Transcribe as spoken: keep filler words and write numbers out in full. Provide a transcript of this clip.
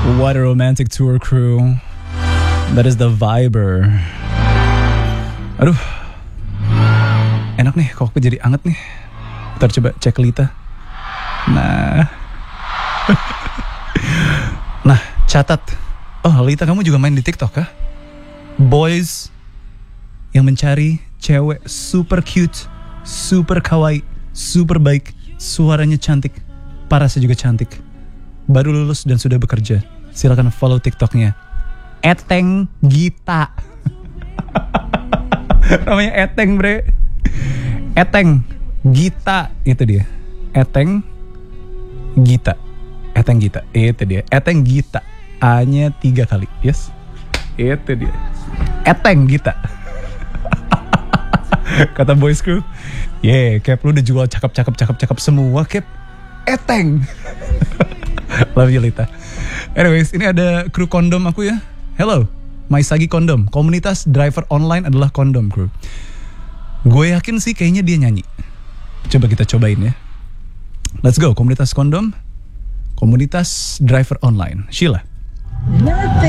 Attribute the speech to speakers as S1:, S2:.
S1: What a romantic tour crew. That is the Viber. Aduh, enak nih, kokpit jadi anget nih. Ntar coba cek Lita. Nah, nah catat. Oh, Lita, kamu juga main di TikTok kah? Boys yang mencari cewek super cute, super kawaii, super baik, suaranya cantik, parasnya juga cantik, baru lulus dan sudah bekerja. Silakan follow TikToknya Eteng Gita. Namanya Eteng, bre. Eteng Gita, itu dia. Eteng Gita. Eteng Gita, itu dia. Eteng Gita, A-nya tiga kali, yes. Itu dia. Eteng Gita. Kata boys crew, yeah, Cap, lu udah jual cakep-cakep cakep-cakep semua, Cap. Eteng. Love you, Lita. Anyways, ini ada kru kondom aku ya. Hello, Maisagi Kondom. Komunitas driver online adalah kondom crew. Gue yakin sih kayaknya dia nyanyi. Coba kita cobain ya. Let's go, komunitas kondom, komunitas driver online. Sheila.